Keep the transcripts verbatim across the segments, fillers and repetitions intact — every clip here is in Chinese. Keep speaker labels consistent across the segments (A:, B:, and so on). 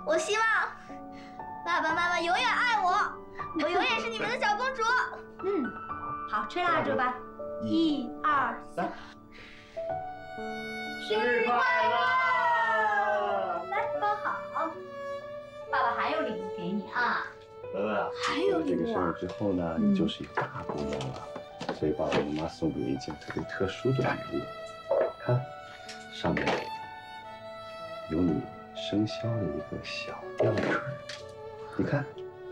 A: 我希望爸爸妈妈永远爱我，我永远是你们的小公主。
B: 嗯，好，吹蜡烛吧，一二三，
A: 生日快乐！
B: 来包好，爸爸还有礼物给你啊。
C: 文文啊，
B: 还有礼物啊
C: 这个生日之后呢，你就是一个大姑娘了，所以爸爸妈妈送给你一件特别特殊的礼物，看，上面有你生肖的一个小吊坠，你看，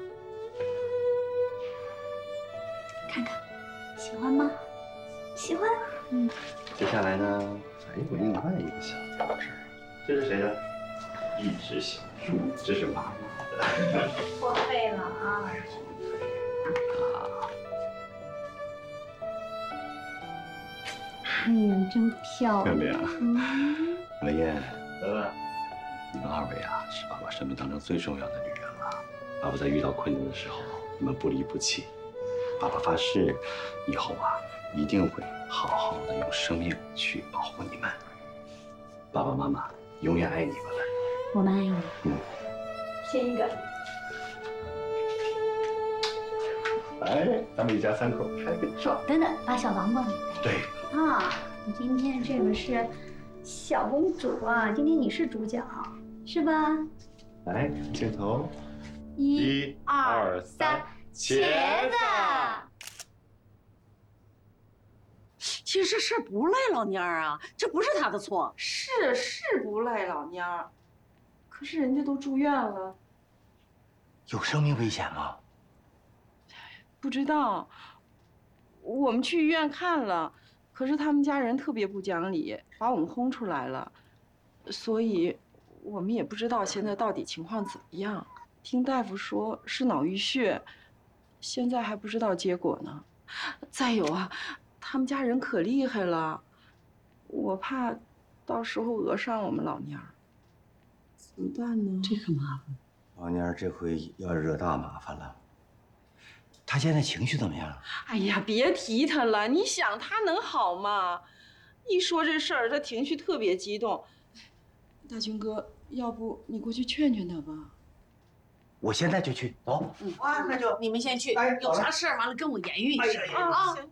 B: 看看，喜欢吗？喜欢。嗯。
C: 接下来呢，还有另外一个小吊坠，这是谁的？一只小猪，这是妈妈的。
B: 破费了啊！哎呀，真漂
C: 漂
B: 亮！
C: 亮。
B: 嗯，
C: 文燕，文文，你们二位啊，是爸爸生命当中最重要的女人了。爸爸在遇到困难的时候，你们不离不弃。爸爸发誓，以后啊，一定会好好的用生命去保护你们。爸爸妈妈永远爱你们。
B: 我们爱你。
C: 嗯。
B: 亲一个。
C: 来，咱们一家三口拍个照。
B: 等等，把小王冠给带。
C: 对。
B: 啊，你今天这个是小公主啊，今天你是主角，是吧？
C: 来，镜头，
B: 一、
C: 二、三，茄子。
D: 其实这事儿不赖老蔫儿啊，这不是他的错。
E: 是是不赖老蔫儿，可是人家都住院了。
F: 有生命危险吗？
E: 不知道，我们去医院看了，可是他们家人特别不讲理，把我们轰出来了，所以我们也不知道现在到底情况怎么样。听大夫说是脑淤血，现在还不知道结果呢。再有啊，他们家人可厉害了，我怕到时候讹上我们老蔫儿，怎么办呢？
D: 这可麻烦。
F: 老蔫儿这回要惹大麻烦了。他现在情绪怎么样？
E: 哎呀，别提他了，你想他能好吗？一说这事儿，他情绪特别激动。大军哥，要不你过去劝劝他吧？
F: 我现在就去，走。
D: 嗯啊，那就你们先去，有啥事儿完了跟我言语一声啊。